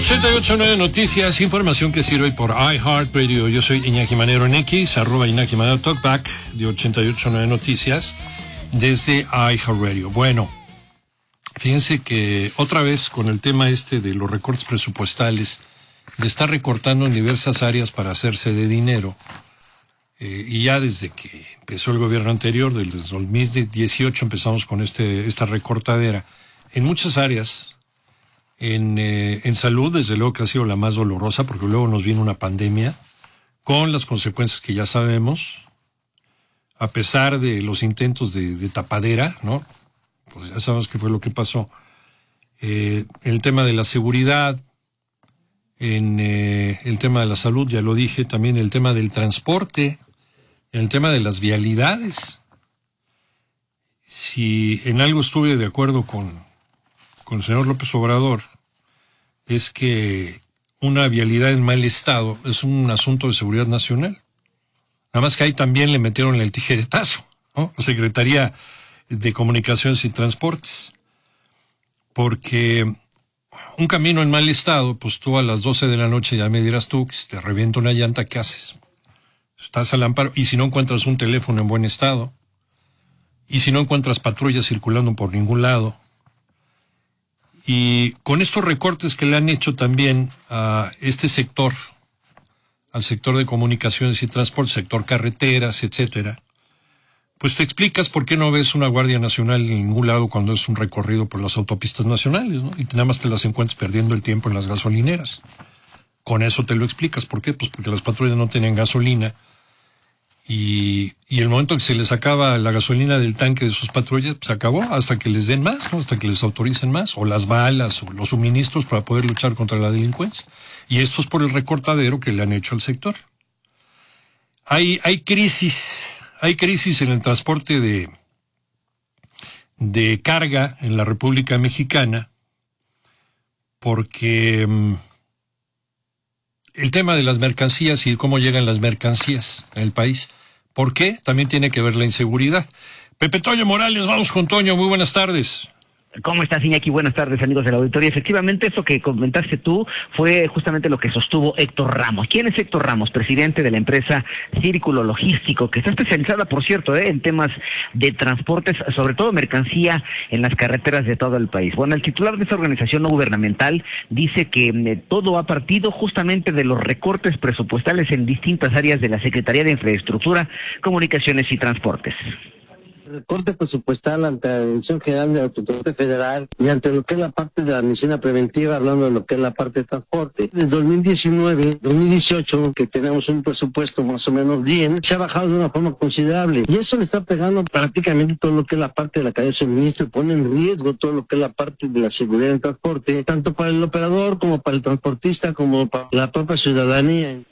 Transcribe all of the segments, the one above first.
88.9 Noticias, información que sirve por iHeartRadio. Yo soy Iñaki Manero en X, @Iñaki Manero Talkback de 88.9 Noticias desde iHeartRadio. Bueno, fíjense que otra vez con el tema de los recortes presupuestales, de estar recortando en diversas áreas para hacerse de dinero, y ya desde que empezó el gobierno anterior, desde el 2018 empezamos con esta recortadera en muchas áreas. En salud, desde luego que ha sido la más dolorosa, porque luego nos viene una pandemia con las consecuencias que ya sabemos, a pesar de los intentos de tapadera, ¿no? Pues ya sabemos qué fue lo que pasó. El tema de la seguridad, el tema de la salud, ya lo dije, también el tema del transporte, el tema de las vialidades. Si en algo estuve de acuerdo con el señor López Obrador, es que una vialidad en mal estado es un asunto de seguridad nacional. Nada más que ahí también le metieron el tijeretazo, ¿no? La Secretaría de Comunicaciones y Transportes. Porque un camino en mal estado, pues tú a las 12 de la noche ya me dirás tú que si te revienta una llanta, ¿qué haces? Estás al amparo. Y si no encuentras un teléfono en buen estado, y si no encuentras patrullas circulando por ningún lado, y con estos recortes que le han hecho también a este sector, al sector de comunicaciones y transporte, sector carreteras, etcétera, pues te explicas por qué no ves una Guardia Nacional en ningún lado cuando es un recorrido por las autopistas nacionales, ¿no? Y nada más te las encuentras perdiendo el tiempo en las gasolineras. Con eso te lo explicas. ¿Por qué? Pues porque las patrullas no tenían gasolina. Y el momento que se les acaba la gasolina del tanque de sus patrullas, pues se acabó hasta que les den más, ¿no? Hasta que les autoricen más, o las balas, o los suministros para poder luchar contra la delincuencia. Y esto es por el recortadero que le han hecho al sector. Hay crisis en el transporte de carga en la República Mexicana, porque el tema de las mercancías y cómo llegan las mercancías en el país. ¿Por qué? También tiene que ver la inseguridad. Pepe Toño Morales, vamos con Toño, muy buenas tardes. ¿Cómo estás, Iñaki? Buenas tardes, amigos del auditorio. Efectivamente, eso que comentaste tú fue justamente lo que sostuvo Héctor Ramos. ¿Quién es Héctor Ramos? Presidente de la empresa Círculo Logístico, que está especializada, por cierto, en temas de transportes, sobre todo mercancía en las carreteras de todo el país. Bueno, el titular de esta organización no gubernamental dice que todo ha partido justamente de los recortes presupuestales en distintas áreas de la Secretaría de Infraestructura, Comunicaciones y Transportes. Recorte presupuestal ante la Dirección General de Autoridad Federal y ante lo que es la parte de la medicina preventiva, hablando de lo que es la parte de transporte. Desde 2019, 2018, que tenemos un presupuesto más o menos bien, se ha bajado de una forma considerable. Y eso le está pegando prácticamente todo lo que es la parte de la cadena de suministro y pone en riesgo todo lo que es la parte de la seguridad del transporte, tanto para el operador como para el transportista, como para la propia ciudadanía.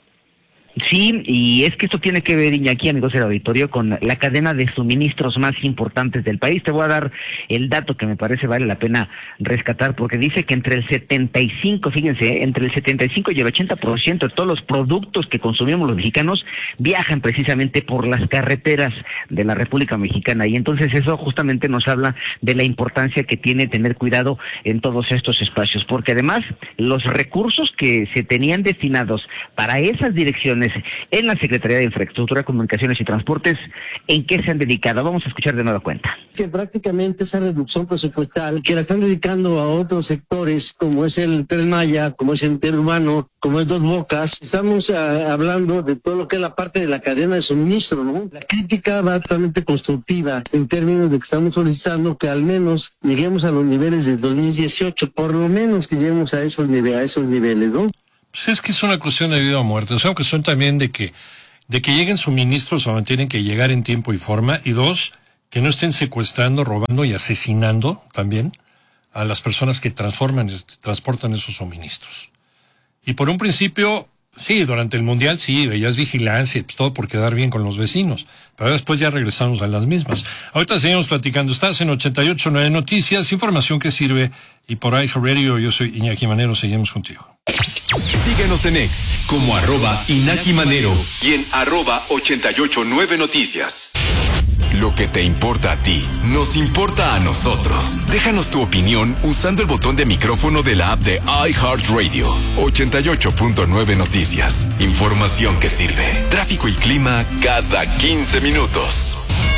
Sí, y es que esto tiene que ver, Iñaki, amigos del auditorio, con la cadena de suministros más importantes del país. Te voy a dar el dato que me parece vale la pena rescatar, porque dice que entre el 75, fíjense, entre el 75 y el 80% de todos los productos que consumimos los mexicanos viajan precisamente por las carreteras de la República Mexicana. Y entonces eso justamente nos habla de la importancia que tiene tener cuidado en todos estos espacios, porque además los recursos que se tenían destinados para esas direcciones en la Secretaría de Infraestructura, Comunicaciones y Transportes, ¿en qué se han dedicado? Vamos a escuchar de nueva cuenta. Que prácticamente esa reducción presupuestal que la están dedicando a otros sectores, como es el Tren Maya, como es el Interurbano, como es Dos Bocas, estamos hablando de todo lo que es la parte de la cadena de suministro, ¿no? La crítica va totalmente constructiva en términos de que estamos solicitando que al menos lleguemos a los niveles de 2018, por lo menos que lleguemos a esos niveles, ¿no? Pues es que es una cuestión de vida o muerte. O sea, que son también de que lleguen suministros donde tienen que llegar en tiempo y forma. Y dos, que no estén secuestrando, robando y asesinando también a las personas que transportan esos suministros. Y por un principio, sí, durante el Mundial sí, veías vigilancia y pues, todo por quedar bien con los vecinos. Pero después ya regresamos a las mismas. Ahorita seguimos platicando. Estás en 88.9 Noticias, información que sirve. Y por iHeartRadio, yo soy Iñaki Manero, seguimos contigo. Síguenos en X como @Iñaki Manero y en @889 Noticias. Lo que te importa a ti, nos importa a nosotros. Déjanos tu opinión usando el botón de micrófono de la app de iHeartRadio. 88.9 Noticias. Información que sirve. Tráfico y clima cada 15 minutos.